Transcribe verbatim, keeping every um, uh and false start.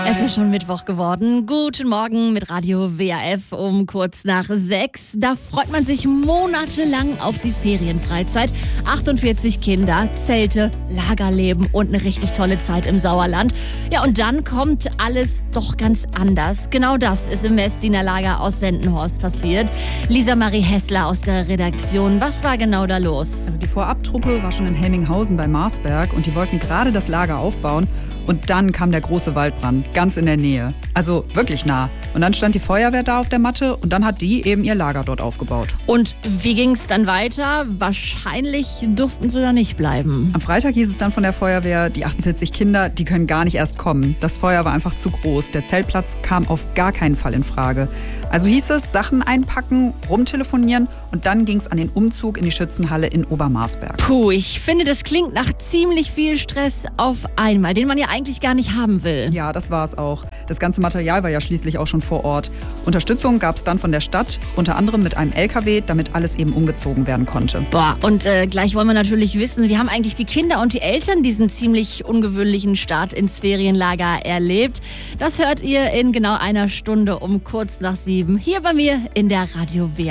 Es ist schon Mittwoch geworden. Guten Morgen mit Radio W A F um kurz nach sechs. Da freut man sich monatelang auf die Ferienfreizeit. achtundvierzig Kinder, Zelte, Lagerleben und eine richtig tolle Zeit im Sauerland. Ja, und dann kommt alles doch ganz anders. Genau das ist im Messdiener Lager aus Sendenhorst passiert. Lisa Marie Hessler aus der Redaktion. Was war genau da los? Also die Vorabtruppe war schon in Helminghausen bei Marsberg und die wollten gerade das Lager aufbauen. Und dann kam der große Waldbrand, ganz in der Nähe. Also wirklich nah. Und dann stand die Feuerwehr da auf der Matte und dann hat die eben ihr Lager dort aufgebaut. Und wie ging es dann weiter? Wahrscheinlich durften sie da nicht bleiben. Am Freitag hieß es dann von der Feuerwehr, die achtundvierzig Kinder, die können gar nicht erst kommen. Das Feuer war einfach zu groß. Der Zeltplatz kam auf gar keinen Fall in Frage. Also hieß es, Sachen einpacken, rumtelefonieren und dann ging es an den Umzug in die Schützenhalle in Obermarsberg. Puh, ich finde, das klingt nach ziemlich viel Stress auf einmal, den man ja eigentlich gar nicht haben will. Ja, das war es auch. Das ganze Material war ja schließlich auch schon vor Ort. Unterstützung gab es dann von der Stadt, unter anderem mit einem L K W, damit alles eben umgezogen werden konnte. Boah, und äh, gleich wollen wir natürlich wissen, wie haben eigentlich die Kinder und die Eltern diesen ziemlich ungewöhnlichen Start ins Ferienlager erlebt? Das hört ihr in genau einer Stunde um kurz nach sieben hier bei mir in der Radio W A F.